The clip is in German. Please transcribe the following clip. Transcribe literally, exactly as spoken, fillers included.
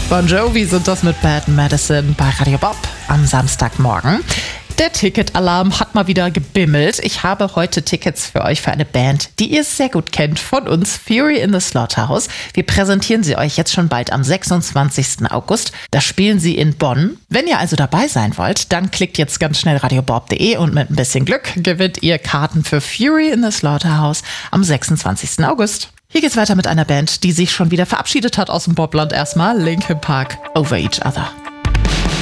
Bon Jovi sind das mit Bad Medicine bei Radio Bob am Samstagmorgen. Der Ticketalarm hat mal wieder gebimmelt. Ich habe heute Tickets für euch für eine Band, die ihr sehr gut kennt von uns, Fury in the Slaughterhouse. Wir präsentieren sie euch jetzt schon bald am sechsundzwanzigsten August. Da spielen sie in Bonn. Wenn ihr also dabei sein wollt, dann klickt jetzt ganz schnell radiobob punkt de und mit ein bisschen Glück gewinnt ihr Karten für Fury in the Slaughterhouse am sechsundzwanzigsten August. Hier geht's weiter mit einer Band, die sich schon wieder verabschiedet hat aus dem Bobland erstmal. Linkin Park, Over Each Other.